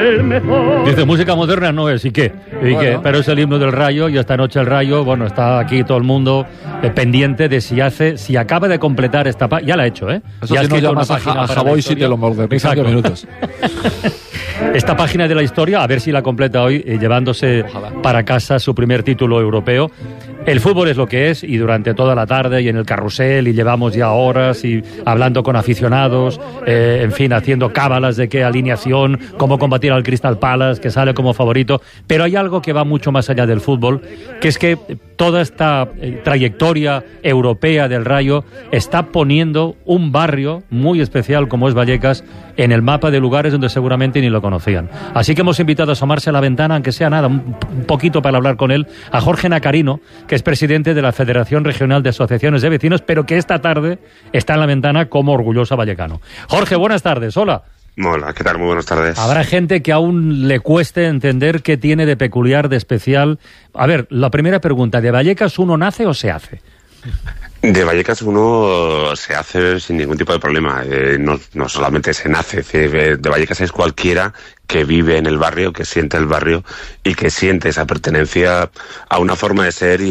Dice, música moderna no es, ¿y qué? Pero es el himno del Rayo, y esta noche el Rayo, bueno, está aquí todo el mundo pendiente de si acaba de completar esta página. Ya la ha hecho, ¿eh? Eso ya si no llamas a Javoy si te lo modernizan 10 minutos. Esta página de la historia, a ver si la completa hoy, llevándose para casa su primer título europeo. El fútbol es lo que es, y durante toda la tarde y en el carrusel, y llevamos ya horas y hablando con aficionados, en fin, haciendo cábalas de qué alineación, cómo combatir al Crystal Palace, que sale como favorito. Pero hay algo que va mucho más allá del fútbol, que es que toda esta trayectoria europea del Rayo está poniendo un barrio muy especial como es Vallecas en el mapa de lugares donde seguramente ni lo conocían. Así que hemos invitado a asomarse a la ventana, aunque sea nada, un poquito para hablar con él, a Jorge Nacarino, que es presidente de la Federación Regional de Asociaciones de Vecinos, pero que esta tarde está en la ventana como orgulloso vallecano. Jorge, buenas tardes, hola. Hola, ¿qué tal? Muy buenas tardes. Habrá gente que aún le cueste entender qué tiene de peculiar, de especial. A ver, la primera pregunta, ¿de Vallecas uno nace o se hace? De Vallecas uno se hace sin ningún tipo de problema. No solamente se nace, de Vallecas es cualquiera que vive en el barrio, que siente el barrio y que siente esa pertenencia a una forma de ser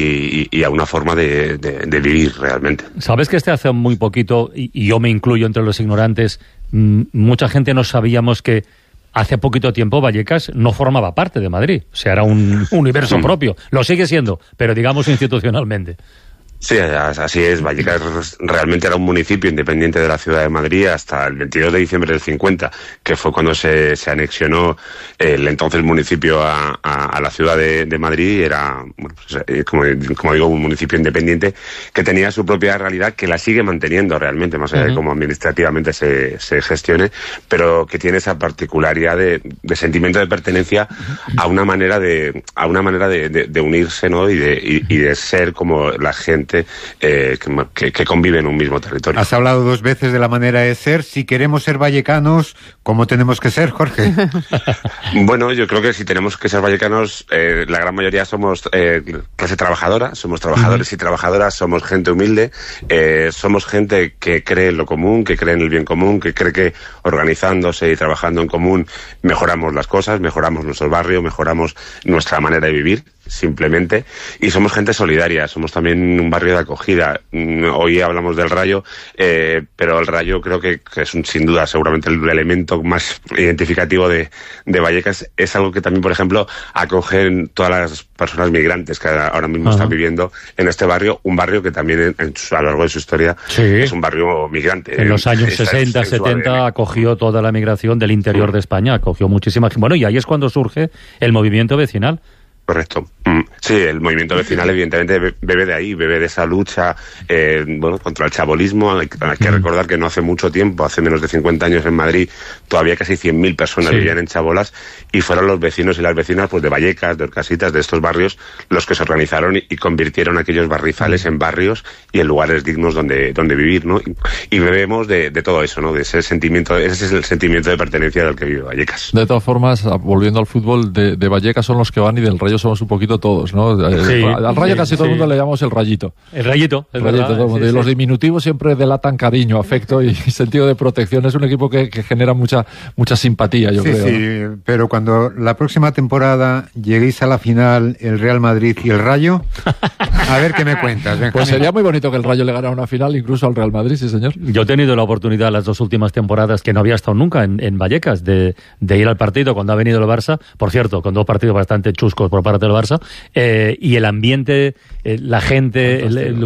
y a una forma de vivir realmente. ¿Sabes que hace muy poquito, y yo me incluyo entre los ignorantes, mucha gente no sabíamos que hace poquito tiempo Vallecas no formaba parte de Madrid? O sea, era un universo propio. Lo sigue siendo, pero digamos institucionalmente. Sí, así es. Vallecas realmente era un municipio independiente de la ciudad de Madrid hasta el 22 de diciembre del 50, que fue cuando se anexionó el entonces municipio a la ciudad de Madrid. Era, bueno, pues, como digo, un municipio independiente que tenía su propia realidad, que la sigue manteniendo realmente, más allá de cómo administrativamente se gestione, pero que tiene esa particularidad de sentimiento de pertenencia a una manera de unirse, ¿no? y de ser como la gente que convive en un mismo territorio. Has hablado 2 veces de la manera de ser. Si queremos ser vallecanos, ¿cómo tenemos que ser, Jorge? Bueno, yo creo que si tenemos que ser vallecanos, la gran mayoría somos clase trabajadora, somos trabajadores y trabajadoras, somos gente humilde, somos gente que cree en lo común, que cree en el bien común, que cree que organizándose y trabajando en común mejoramos las cosas, mejoramos nuestro barrio, mejoramos nuestra manera de vivir, simplemente, y somos gente solidaria, somos también un barrio de acogida. Hoy hablamos del Rayo, pero el Rayo creo que es sin duda seguramente el elemento más identificativo de Vallecas. Es algo que también, por ejemplo, acogen todas las personas migrantes que ahora mismo están viviendo en este barrio, un barrio que también a lo largo de su historia es un barrio migrante. En los años 60, 70 acogió toda la migración del interior de España, acogió muchísima gente. Bueno, y ahí es cuando surge el movimiento vecinal. Correcto. Sí, el movimiento vecinal evidentemente bebe de ahí, bebe de esa lucha contra el chabolismo. Hay que recordar que no hace mucho tiempo, hace menos de 50 años en Madrid, todavía casi 100.000 personas vivían en chabolas, y fueron los vecinos y las vecinas pues de Vallecas, de Orcasitas, de estos barrios, los que se organizaron y convirtieron aquellos barrizales en barrios y en lugares dignos donde vivir, ¿no? Y bebemos de todo eso, ¿no? De ese sentimiento, ese es el sentimiento de pertenencia del que vive Vallecas. De todas formas, volviendo al fútbol, de Vallecas son los que van y del Rayo somos un poquito todos, ¿no? Al Rayo casi todo el mundo le llamamos el Rayito. El Rayito, es verdad. Todo el mundo. Y los diminutivos siempre delatan cariño, afecto y sentido de protección. Es un equipo que genera mucha simpatía, yo creo. Sí, ¿no? Pero cuando la próxima temporada lleguéis a la final el Real Madrid y el Rayo, a ver qué me cuentas. Benjamín. Pues sería muy bonito que el Rayo le ganara una final, incluso al Real Madrid, sí señor. Yo he tenido la oportunidad las 2 últimas temporadas, que no había estado nunca en Vallecas, de ir al partido cuando ha venido el Barça, por cierto, con 2 partidos bastante chuscos por parte del Barça, y el ambiente, la gente,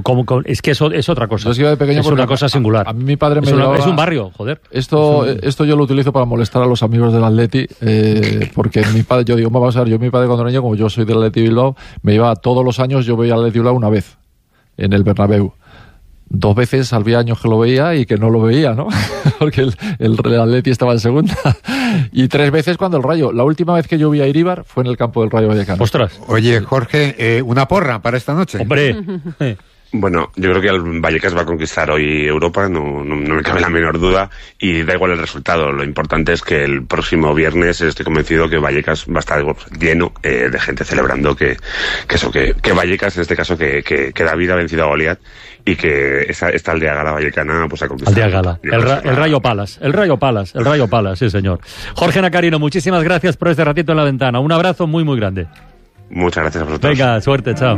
es que eso es otra cosa. Yo de pequeño es una cosa singular. A mí mi padre me llevaba... Es un barrio, joder. Esto yo lo utilizo para molestar a los amigos del Atleti, porque mi padre, yo digo, vamos a ver, mi padre cuando era niño, como yo soy del Atleti Bilbao, me llevaba todos los años, yo veía al Atleti Bilbao una vez, en el Bernabéu. 2 veces había años que lo veía y que no lo veía, ¿no? Porque el Atleti estaba en segunda. Y 3 veces cuando el Rayo. La última vez que yo vi a Iríbar fue en el campo del Rayo Vallecano. ¡Ostras! Oye, Jorge, una porra para esta noche. ¡Hombre! Bueno, yo creo que el Vallecas va a conquistar hoy Europa, no me cabe la menor duda, y da igual el resultado. Lo importante es que el próximo viernes estoy convencido que Vallecas va a estar lleno de gente celebrando que Vallecas, en este caso, que David ha vencido a Goliat y que esta aldea gala vallecana pues ha conquistado. Aldea gala, el Rayo Palas, sí señor. Jorge Nacarino, muchísimas gracias por este ratito en la ventana. Un abrazo muy muy grande. Muchas gracias a vosotros. Venga, suerte, chao.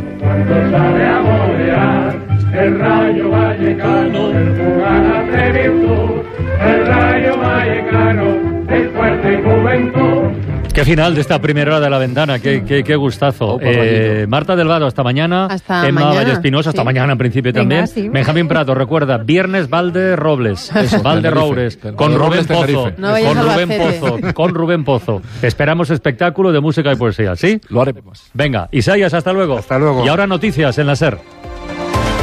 El Rayo Vallecano, jugada de virtud, el Rayo Vallecano, el fuerte juventud. Qué final de esta primera hora de la ventana, qué gustazo. Marta Delgado, hasta mañana. Hasta Emma mañana. Vallespinosa, hasta mañana en principio. Venga, también. sí. Benjamín Prato, recuerda, viernes Valde Robles. Valde Roures, con Rubén Pozo. No vayas a Albacete. Con Rubén Pozo. Esperamos espectáculo de música y poesía, ¿sí? Lo haremos. Venga, Isaías, hasta luego. Hasta luego. Y ahora noticias en la SER.